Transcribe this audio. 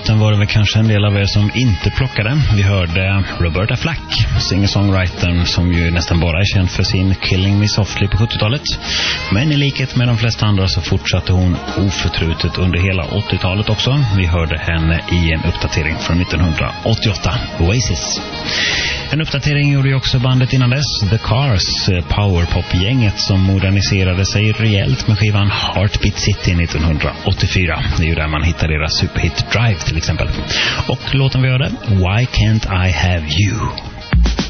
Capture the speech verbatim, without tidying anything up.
låten var det väl kanske en del av er som inte plockade. Vi hörde Roberta Flack, singer-songwritern som ju nästan bara är känd för sin Killing Me Softly på sjuttiotalet. Men i likhet med de flesta andra så fortsatte hon oförtrutet under hela åttiotalet också. Vi hörde henne i en uppdatering från nittonhundraåttioåtta, Oasis. En uppdatering gjorde ju också bandet innan dess, The Cars, powerpop-gänget som moderniserade sig rejält med skivan Heartbeat City nittonhundraåttiofyra. Det är ju där man hittar deras superhit Drive till exempel. Och låten vi hörde, Why Can't I Have You?